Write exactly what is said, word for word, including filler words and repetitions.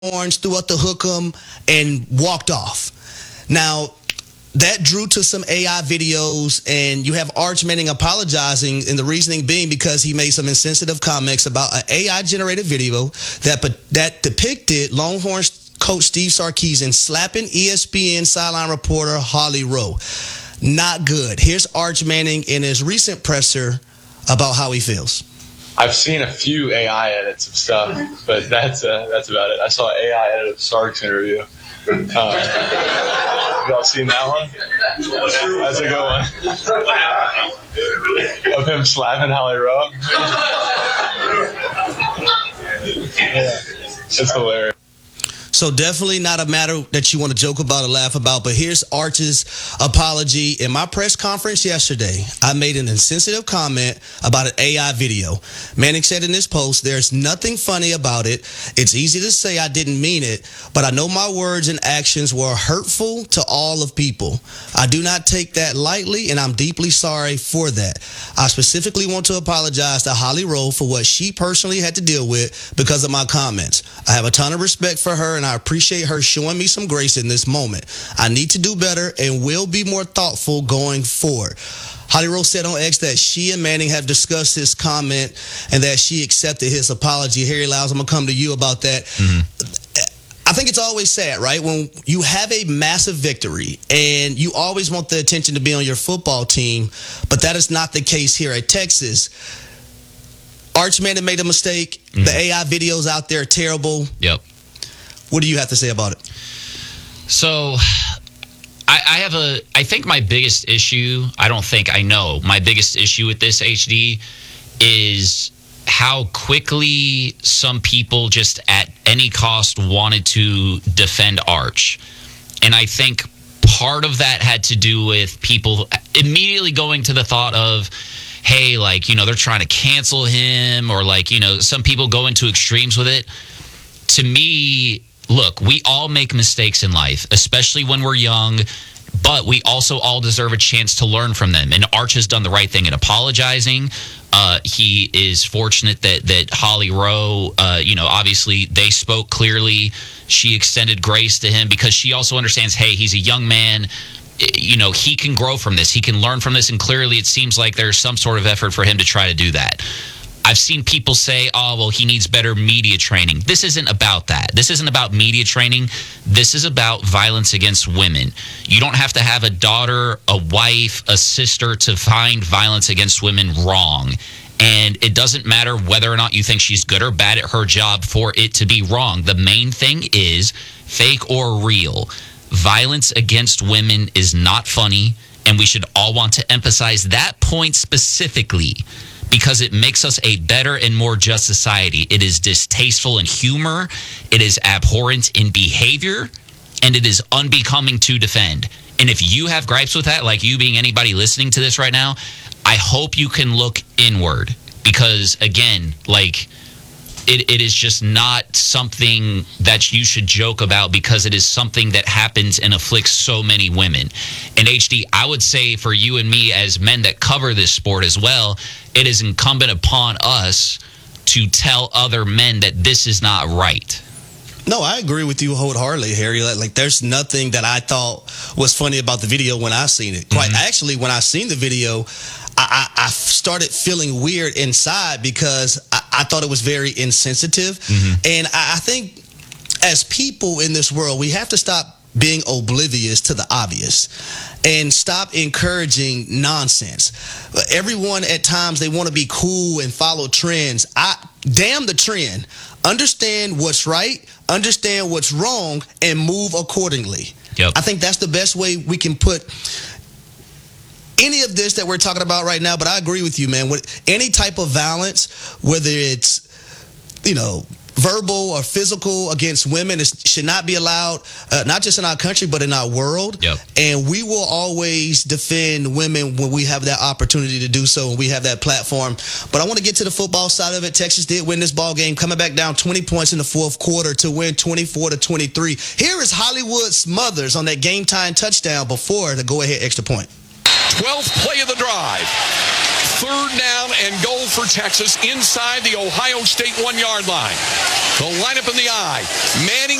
horns, threw out the hook'em, and walked off. Now, that drew to some A I videos, and you have Arch Manning apologizing, and the reasoning being because he made some insensitive comments about an A I-generated video that that depicted Longhorns coach Steve Sarkisian slapping E S P N sideline reporter Holly Rowe. Not good. Here's Arch Manning in his recent presser about how he feels. I've seen a few A I edits of stuff, but that's uh, that's about it. I saw an A I edit of Sark's interview. Uh, y'all seen that one? That's a good one. Of him slapping Holly Rowe. Yeah, it's hilarious. So definitely not a matter that you want to joke about or laugh about, but here's Arch's apology. In my press conference yesterday, I made an insensitive comment about an A I video. Manning said in this post, there's nothing funny about it. It's easy to say I didn't mean it, but I know my words and actions were hurtful to all of people. I do not take that lightly, and I'm deeply sorry for that. I specifically want to apologize to Holly Rowe for what she personally had to deal with because of my comments. I have a ton of respect for her, and I appreciate her showing me some grace in this moment. I need to do better and will be more thoughtful going forward. Holly Rowe said on X that she and Manning have discussed his comment and that she accepted his apology. Harry Lyles, I'm going to come to you about that. Mm-hmm. I think it's always sad, right? When you have a massive victory and you always want the attention to be on your football team, but that is not the case here at Texas. Arch Manning made a mistake. Mm-hmm. The A I videos out there are terrible. Yep. What do you have to say about it? So, I, I have a, I think my biggest issue, I don't think, I know, my biggest issue with this, H D, is how quickly some people just at any cost wanted to defend Arch. And I think part of that had to do with people immediately going to the thought of, hey, like, you know, they're trying to cancel him, or like, you know, some people go into extremes with it. To me, look, we all make mistakes in life, especially when we're young, but we also all deserve a chance to learn from them. And Arch has done the right thing in apologizing. Uh, he is fortunate that that Holly Rowe, uh, you know, obviously they spoke clearly. She extended grace to him because she also understands, hey, he's a young man. You know, he can grow from this. He can learn from this. And clearly it seems like there's some sort of effort for him to try to do that. I've seen people say, oh, well, he needs better media training. This isn't about that. This isn't about media training. This is about violence against women. You don't have to have a daughter, a wife, a sister to find violence against women wrong. And it doesn't matter whether or not you think she's good or bad at her job for it to be wrong. The main thing is, fake or real, violence against women is not funny, and we should all want to emphasize that point specifically, because it makes us a better and more just society. It is distasteful in humor, it is abhorrent in behavior, and it is unbecoming to defend. And if you have gripes with that, like you being anybody listening to this right now, I hope you can look inward, because again, like, it, it is just not something that you should joke about, because it is something that happens and afflicts so many women. And H D, I would say for you and me as men that cover this sport as well, it is incumbent upon us to tell other men that this is not right. No, I agree with you wholeheartedly, Harry. Like, like, there's nothing that I thought was funny about the video when I seen it. Quite mm-hmm. actually, when I seen the video, I, I, I started feeling weird inside because I, I thought it was very insensitive. Mm-hmm. And I, I think as people in this world, we have to stop being oblivious to the obvious and stop encouraging nonsense. Everyone at times, they want to be cool and follow trends. I damn the trend. Understand what's right, understand what's wrong, and move accordingly. Yep. I think that's the best way we can put any of this that we're talking about right now. But I agree with you, man. With any type of violence, whether it's, you know, verbal or physical against women, it should not be allowed, uh, not just in our country, but in our world. Yep. And we will always defend women when we have that opportunity to do so, and we have that platform. But I want to get to the football side of it. Texas did win this ball game, coming back down twenty points in the fourth quarter to win twenty-four to twenty-three. Here is Hollywood Smothers on that game-time touchdown before the go-ahead extra point. twelfth play of the drive. Third down and goal for Texas inside the Ohio State one-yard line. The lineup in the eye. Manning